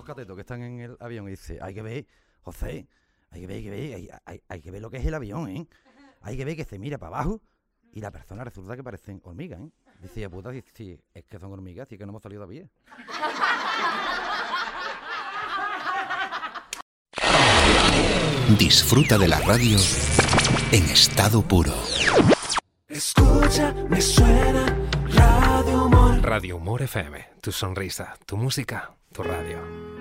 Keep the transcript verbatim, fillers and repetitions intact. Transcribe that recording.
catetos que están en el avión y dice, hay que ver, José, hay que ver, hay que ver, hay, hay, hay que ver lo que es el avión, ¿eh? Hay que ver que se mira para abajo y la persona resulta que parecen hormigas, ¿eh? Dice, puta, si, si es que son hormigas, si es que no hemos salido todavía. Disfruta de la radio en estado puro. Escucha, me suena Radio Humor. Radio Humor F M, tu sonrisa, tu música, tu radio.